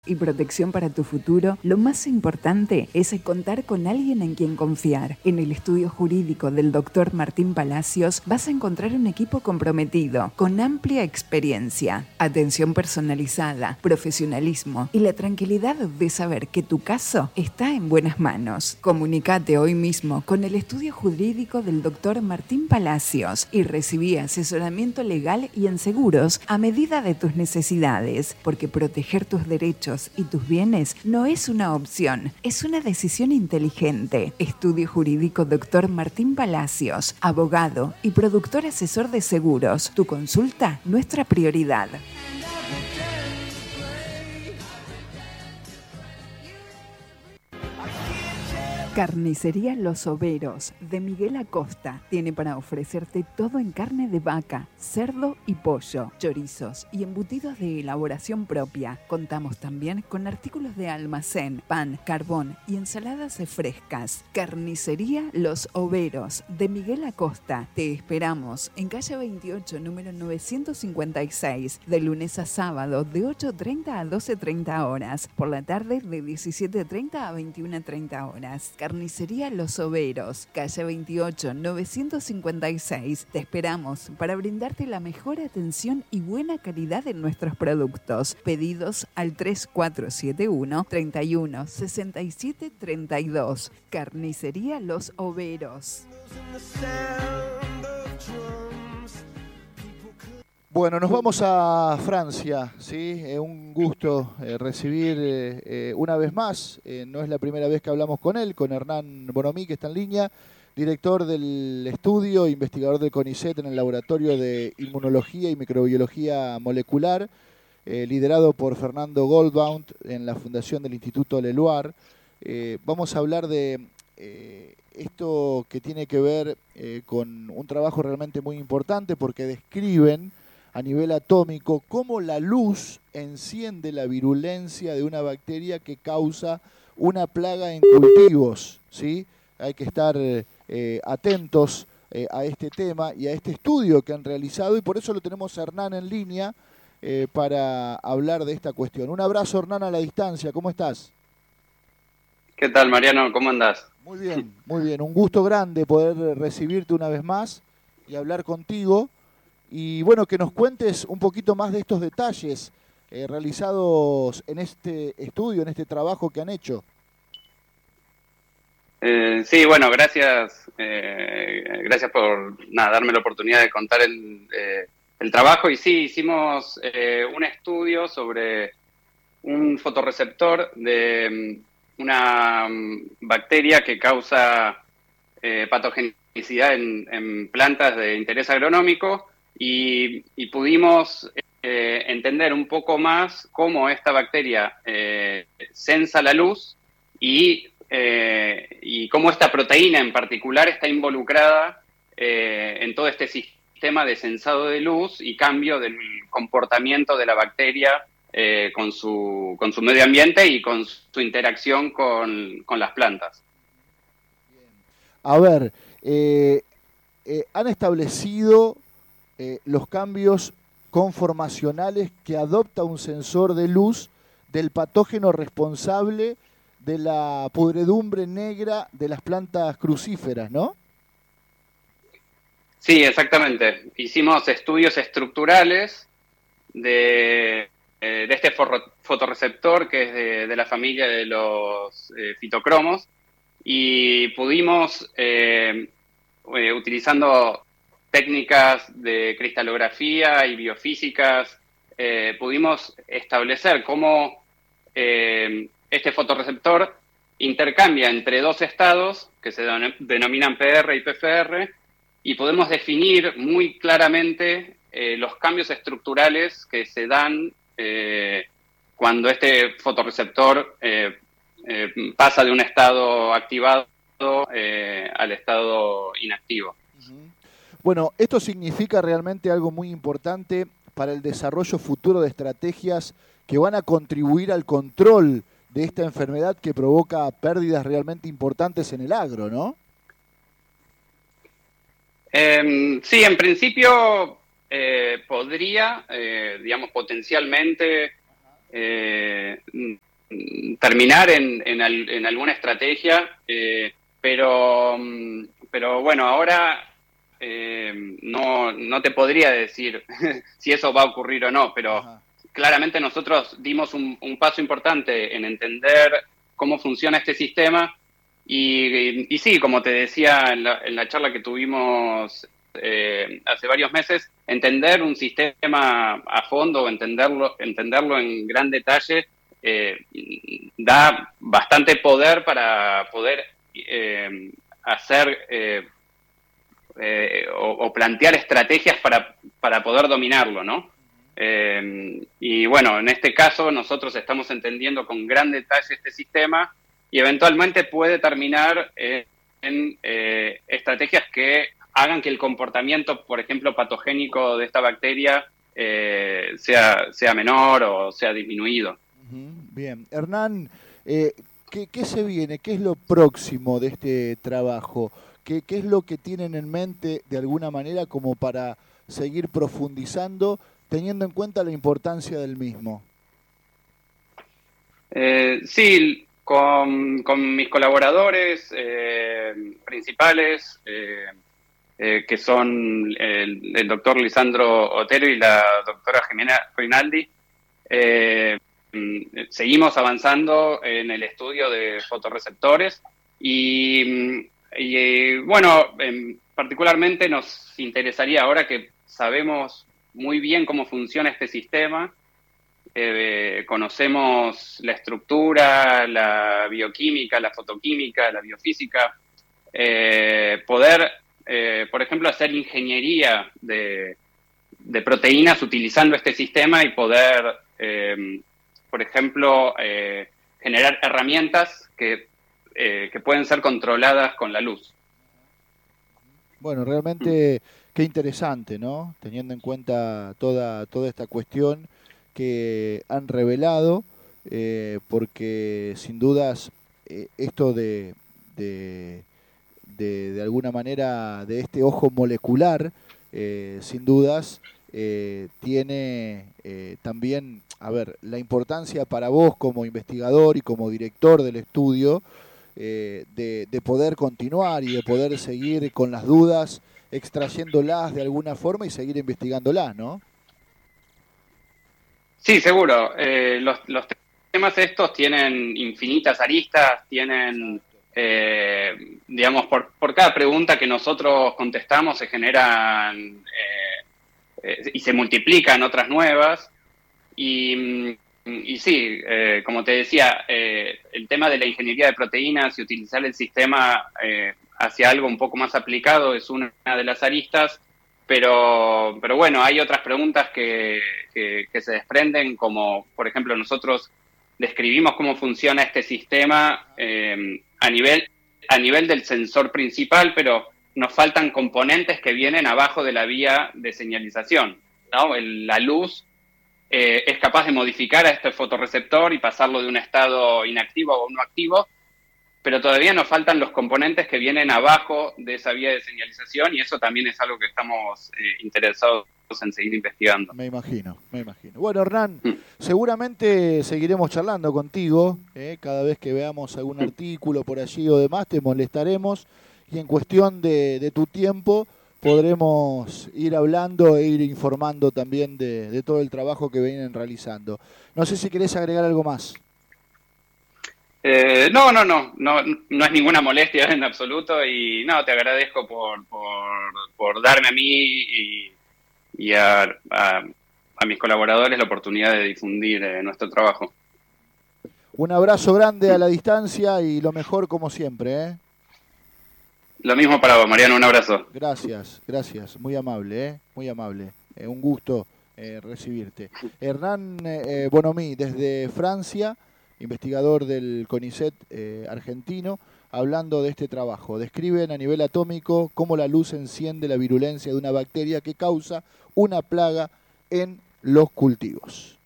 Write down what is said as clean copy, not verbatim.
Y protección para tu futuro, lo más importante es contar con alguien en quien confiar. En el estudio jurídico del Dr. Martín Palacios vas a encontrar un equipo comprometido, con amplia experiencia, atención personalizada, profesionalismo y la tranquilidad de saber que tu caso está en buenas manos. Comunicate hoy mismo con el estudio jurídico del Dr. Martín Palacios y recibí asesoramiento legal y en seguros a medida de tus necesidades, porque proteger tus derechos y tus bienes no es una opción, es una decisión inteligente. Estudio Jurídico Dr. Martín Palacios, abogado y productor asesor de seguros. Tu consulta, nuestra prioridad. Carnicería Los Overos, de Miguel Acosta, tiene para ofrecerte todo en carne de vaca, cerdo y pollo, chorizos y embutidos de elaboración propia. Contamos también con artículos de almacén, pan, carbón y ensaladas frescas. Carnicería Los Overos, de Miguel Acosta. Te esperamos en calle 28, número 956, de lunes a sábado de 8:30 a 12:30 horas, por la tarde de 17:30 a 21:30 horas. Carnicería Los Overos, calle 28, 956. Te esperamos para brindarte la mejor atención y buena calidad en nuestros productos. Pedidos al 3471 31 67 32. Carnicería Los Overos. Bueno, nos vamos a Francia, ¿sí? Un gusto recibir una vez más, no es la primera vez que hablamos con él, con Hernán Bonomí, que está en línea, director del estudio, investigador del CONICET en el Laboratorio de Inmunología y Microbiología Molecular, liderado por Fernando Goldbaum en la fundación del Instituto Leloir. Vamos a hablar de esto que tiene que ver con un trabajo realmente muy importante, porque describen a nivel atómico cómo la luz enciende la virulencia de una bacteria que causa una plaga en cultivos, ¿sí? Hay que estar atentos a este tema y a este estudio que han realizado, y por eso lo tenemos a Hernán en línea para hablar de esta cuestión. Un abrazo, Hernán, a la distancia. ¿Cómo estás? ¿Qué tal, Mariano? ¿Cómo andás? Muy bien, muy bien. Un gusto grande poder recibirte una vez más y hablar contigo. Y bueno, que nos cuentes un poquito más de estos detalles realizados en este estudio, en este trabajo que han hecho. Sí, bueno, gracias por darme la oportunidad de contar el trabajo. Y sí, hicimos un estudio sobre un fotorreceptor de una bacteria que causa patogenicidad en plantas de interés agronómico. Y pudimos entender un poco más cómo esta bacteria sensa la luz y cómo esta proteína en particular está involucrada en todo este sistema de sensado de luz y cambio del comportamiento de la bacteria con su medio ambiente y con su interacción con las plantas. A ver, han establecido los cambios conformacionales que adopta un sensor de luz del patógeno responsable de la pudredumbre negra de las plantas crucíferas, ¿no? Sí, exactamente. Hicimos estudios estructurales de este fotorreceptor que es de la familia de los fitocromos, y pudimos, utilizando técnicas de cristalografía y biofísicas, pudimos establecer cómo este fotorreceptor intercambia entre dos estados que se denominan PR y PFR, y podemos definir muy claramente los cambios estructurales que se dan cuando este fotorreceptor pasa de un estado activado al estado inactivo. Bueno, esto significa realmente algo muy importante para el desarrollo futuro de estrategias que van a contribuir al control de esta enfermedad que provoca pérdidas realmente importantes en el agro, ¿no? Sí, en principio podría, digamos, potencialmente terminar en alguna estrategia, pero bueno, ahora no te podría decir si eso va a ocurrir o no, pero Ajá. claramente nosotros dimos un paso importante en entender cómo funciona este sistema y sí, como te decía en la charla que tuvimos hace varios meses, entender un sistema a fondo, entenderlo en gran detalle, da bastante poder para poder hacer o plantear estrategias para poder dominarlo, ¿no? Y bueno, en este caso nosotros estamos entendiendo con gran detalle este sistema y eventualmente puede terminar en estrategias que hagan que el comportamiento, por ejemplo, patogénico de esta bacteria sea menor o sea disminuido. Bien. Hernán, ¿qué se viene? ¿Qué es lo próximo de este trabajo? ¿Qué es lo que tienen en mente de alguna manera como para seguir profundizando, teniendo en cuenta la importancia del mismo? Sí, con mis colaboradores principales, que son el doctor Lisandro Otero y la doctora Jimena Rinaldi, seguimos avanzando en el estudio de fotorreceptores y bueno, particularmente nos interesaría ahora que sabemos muy bien cómo funciona este sistema, conocemos la estructura, la bioquímica, la fotoquímica, la biofísica, poder, por ejemplo, hacer ingeniería de proteínas utilizando este sistema y poder, por ejemplo, generar herramientas que pueden ser controladas con la luz. Bueno, realmente qué interesante, ¿no? Teniendo en cuenta toda esta cuestión que han revelado, porque sin dudas esto de alguna manera de este ojo molecular, sin dudas tiene también, a ver, la importancia para vos como investigador y como director del estudio, de poder continuar y de poder seguir con las dudas, extrayéndolas de alguna forma y seguir investigándolas, ¿no? Sí, seguro. Los temas estos tienen infinitas aristas, tienen, Exacto. digamos, por cada pregunta que nosotros contestamos se generan y se multiplican otras nuevas. Y sí, como te decía, el tema de la ingeniería de proteínas y utilizar el sistema hacia algo un poco más aplicado es una de las aristas, pero bueno, hay otras preguntas que se desprenden, como por ejemplo nosotros describimos cómo funciona este sistema a nivel del sensor principal, pero nos faltan componentes que vienen abajo de la vía de señalización, ¿no? La luz es capaz de modificar a este fotorreceptor y pasarlo de un estado inactivo a uno activo, pero todavía nos faltan los componentes que vienen abajo de esa vía de señalización y eso también es algo que estamos interesados en seguir investigando. Me imagino, me imagino. Bueno, Hernán, Mm. seguramente seguiremos charlando contigo, cada vez que veamos algún artículo por allí o demás, te molestaremos y en cuestión de tu tiempo podremos ir hablando e ir informando también de todo el trabajo que vienen realizando. No sé si querés agregar algo más. No es ninguna molestia en absoluto y no, te agradezco por darme a mí y a mis colaboradores la oportunidad de difundir nuestro trabajo. Un abrazo grande a la distancia y lo mejor como siempre, ¿eh? Lo mismo para vos, Mariano, un abrazo. Gracias, gracias, muy amable, muy amable. Un gusto recibirte. Hernán Bonomí, desde Francia, investigador del CONICET argentino, hablando de este trabajo. Describen a nivel atómico cómo la luz enciende la virulencia de una bacteria que causa una plaga en los cultivos.